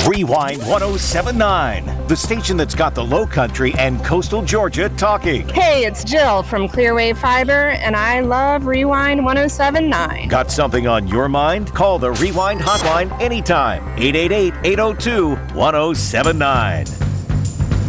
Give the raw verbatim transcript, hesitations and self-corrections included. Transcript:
Rewind ten seventy-nine, the station that's got the Low Country and coastal Georgia talking. Hey, it's Jill from Clearwave Fiber, and I love Rewind ten seventy-nine. Got something on your mind? Call the Rewind hotline anytime. eight eight eight, eight oh two, ten seventy-nine.